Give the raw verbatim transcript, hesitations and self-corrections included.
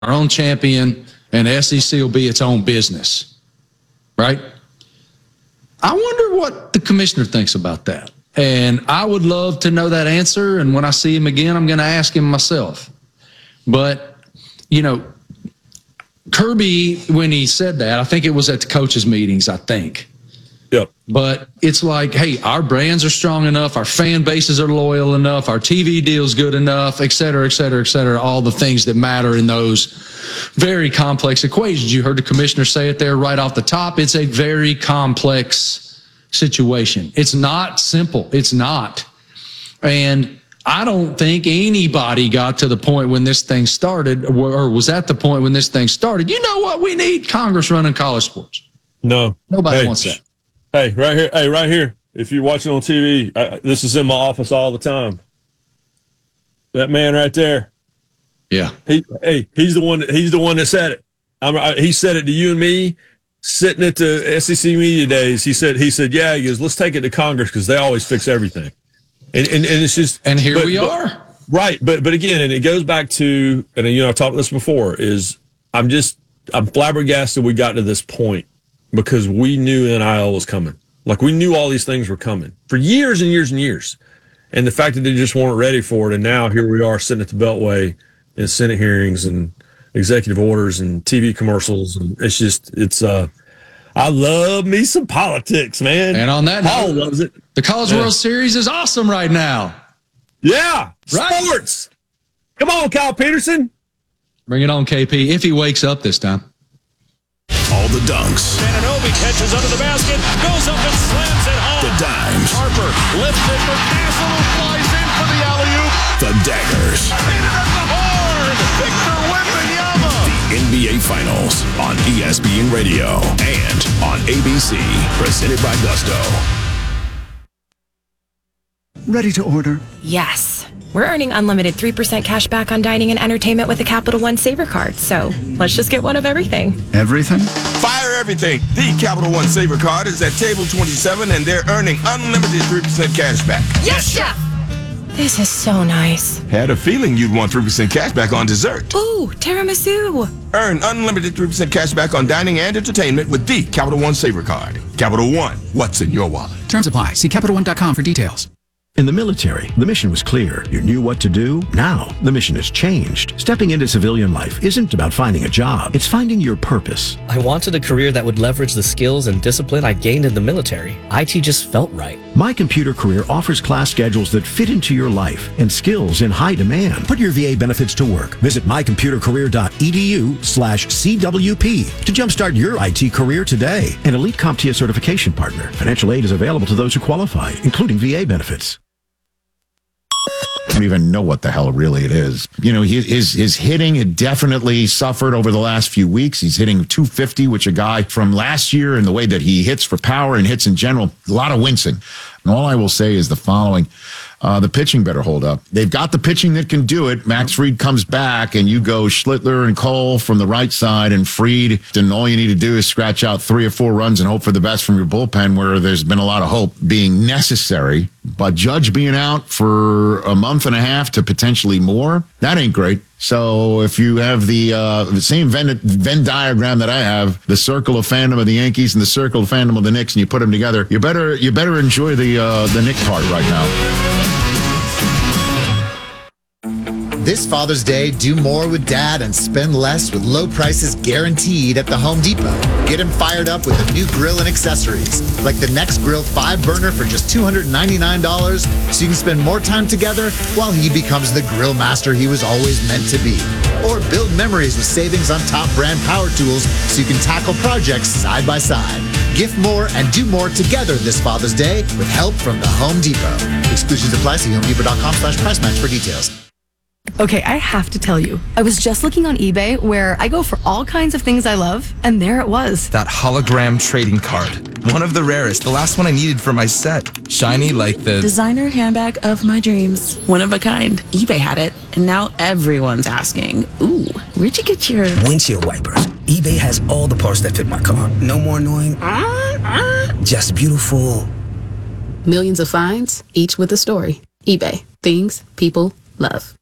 our own champion, and the S E C will be its own business, right? I wonder what the commissioner thinks about that. And I would love to know that answer. And when I see him again, I'm going to ask him myself. But, you know, Kirby, when he said that, I think it was at the coaches' meetings, I think. Yep. But it's like, hey, our brands are strong enough, our fan bases are loyal enough, our T V deal's good enough, et cetera, et cetera, et cetera, all the things that matter in those very complex equations. You heard the commissioner say it there right off the top. It's a very complex situation. It's not simple. It's not. And I don't think anybody got to the point when this thing started, or was at the point when this thing started. You know what? We need Congress running college sports. No. Nobody hey, wants that. Hey, right here. Hey, right here. If you're watching on T V, I, this is in my office all the time. That man right there. Yeah. He, hey, he's the one. That, he's the one that said it. I'm, I, he said it to you and me, sitting at the S E C media days. He said, he said, yeah. He goes, let's take it to Congress because they always fix everything. And and, and it's just. And here but, we but, are. Right, but but again, and it goes back to, and you know, I've talked about this before. Is I'm just I'm flabbergasted we got to this point because we knew N I L was coming. Like we knew all these things were coming for years and years and years. And the fact that they just weren't ready for it. And now here we are sitting at the Beltway in Senate hearings and executive orders and T V commercials. And it's just, it's, uh, I love me some politics, man. And on that Paul note, loves it. The College Yeah. World Series is awesome right now. Yeah. Right. Sports. Come on, Kyle Peterson. Bring it on, K P, if he wakes up this time. All the dunks. Ananobi catches under the basket, goes up and slams it home. The dimes. Harper lifts it for Castle, who flies in for the alley-oop. The daggers. Hit it at the horn. Victor Wembanyama. The N B A Finals on E S P N Radio and on A B C. Presented by Gusto. Ready to order? Yes. We're earning unlimited three percent cash back on dining and entertainment with the Capital One Saver Card, so let's just get one of everything. Everything? Fire everything. The Capital One Saver Card is at table twenty-seven, and they're earning unlimited three percent cash back. Yes, Chef! This is so nice. Had a feeling you'd want three percent cash back on dessert. Ooh, tiramisu. Earn unlimited three percent cash back on dining and entertainment with the Capital One Saver Card. Capital One, what's in your wallet? Terms apply. See Capital One dot com for details. In the military, the mission was clear. You knew what to do. Now, the mission has changed. Stepping into civilian life isn't about finding a job. It's finding your purpose. I wanted a career that would leverage the skills and discipline I gained in the military. I T just felt right. My Computer Career offers class schedules that fit into your life and skills in high demand. Put your V A benefits to work. Visit my computer career dot e d u slash C W P to jumpstart your I T career today. An Elite CompTIA certification partner. Financial aid is available to those who qualify, including V A benefits. I don't even know what the hell really it is. You know, his, his his hitting had definitely suffered over the last few weeks. He's hitting two fifty, which a guy from last year, and the way that he hits for power and hits in general, a lot of wincing. And all I will say is the following. Uh, the pitching better hold up. They've got the pitching that can do it. Max Fried comes back, and you go Schlittler and Cole from the right side and Fried, and all you need to do is scratch out three or four runs and hope for the best from your bullpen, where there's been a lot of hope being necessary. But Judge being out for a month and a half to potentially more, that ain't great. So if you have the uh, the same Venn, Venn diagram that I have, the circle of fandom of the Yankees and the circle of fandom of the Knicks, and you put them together, you better you better enjoy the uh, the Knick part right now. This Father's Day, do more with Dad and spend less with low prices guaranteed at the Home Depot. Get him fired up with a new grill and accessories, like the Next Grill five burner for just two hundred ninety-nine dollars, so you can spend more time together while he becomes the grill master he was always meant to be. Or build memories with savings on top brand power tools so you can tackle projects side by side. Gift more and do more together this Father's Day with help from the Home Depot. Exclusions apply. See home depot dot com slash price match for details. Okay, I have to tell you, I was just looking on eBay where I go for all kinds of things I love, and there it was. That hologram trading card. One of the rarest, the last one I needed for my set. Shiny like the... designer handbag of my dreams. One of a kind. eBay had it, and now everyone's asking, ooh, where'd you get your... windshield wipers. eBay has all the parts that fit my car. No more annoying... just beautiful. Millions of finds, each with a story. eBay. Things people love.